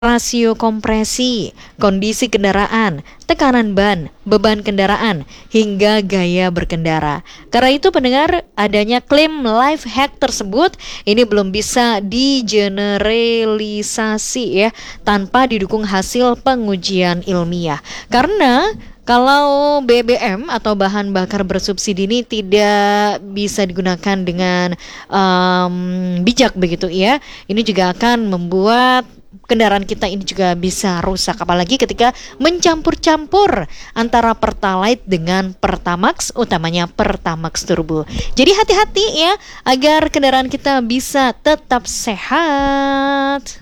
rasio kompresi, kondisi kendaraan, tekanan ban, beban kendaraan, hingga gaya berkendara. Karena itu pendengar, adanya klaim life hack tersebut ini belum bisa digeneralisasi ya tanpa didukung hasil pengujian ilmiah. Karena kalau BBM atau bahan bakar bersubsidi ini tidak bisa digunakan dengan bijak begitu ya. Ini juga akan membuat kendaraan kita ini juga bisa rusak, apalagi ketika mencampur-campur antara Pertalite dengan Pertamax, utamanya Pertamax Turbo. Jadi hati-hati ya agar kendaraan kita bisa tetap sehat.